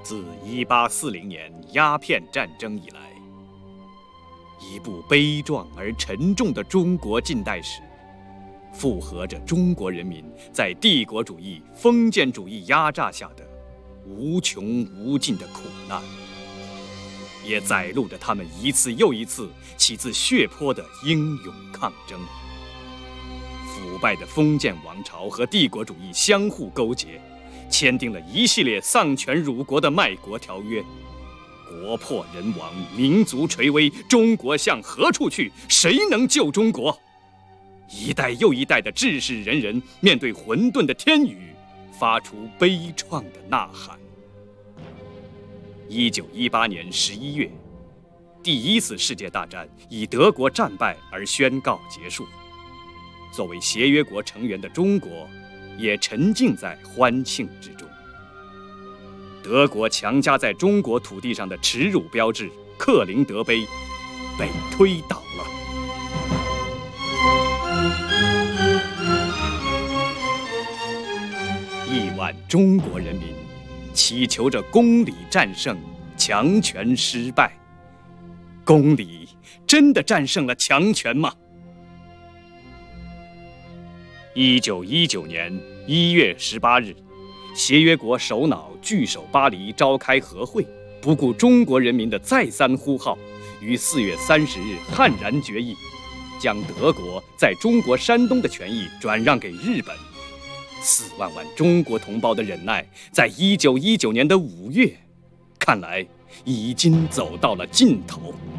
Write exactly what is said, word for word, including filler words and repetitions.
自一八四零年鸦片战争以来，一部悲壮而沉重的中国近代史，复合着中国人民在帝国主义、封建主义压榨下的无穷无尽的苦难，也载录着他们一次又一次起自血泊的英勇抗争。腐败的封建王朝和帝国主义相互勾结，签订了一系列丧权辱国的卖国条约。国破人亡，民族垂危，中国向何处去？谁能救中国？一代又一代的志士仁人面对混沌的天宇，发出悲怆的呐喊。一九一八年十一月，第一次世界大战以德国战败而宣告结束。作为协约国成员的中国，也沉浸在欢庆之中。德国强加在中国土地上的耻辱标志克林德碑被推倒了。亿万中国人民祈求着公理战胜强权失败。公理真的战胜了强权吗？一九一九年一月十八日，协约国首脑聚首巴黎召开和会，不顾中国人民的再三呼号，于四月三十日悍然决议，将德国在中国山东的权益转让给日本。四万万中国同胞的忍耐，在一九一九年的五月，看来已经走到了尽头。